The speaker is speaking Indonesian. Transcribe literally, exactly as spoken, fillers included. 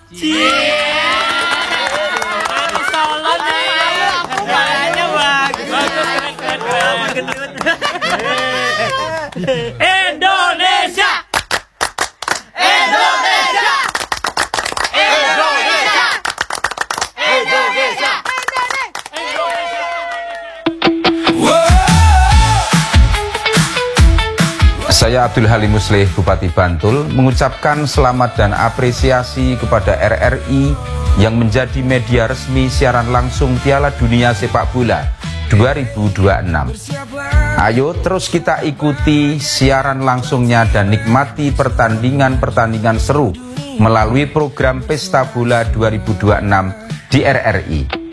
Cie. Aku Solo nih. Gayanya bagus. Bagus keren keren keren. Indonesia. Indonesia. Indonesia. Indonesia. Saya Abdul Halim Muslih, Bupati Bantul, mengucapkan selamat dan apresiasi kepada R R I yang menjadi media resmi siaran langsung Piala Dunia Sepak Bola dua ribu dua puluh enam. Ayo terus kita ikuti siaran langsungnya dan nikmati pertandingan-pertandingan seru melalui program Pesta Bola dua ribu dua puluh enam di R R I.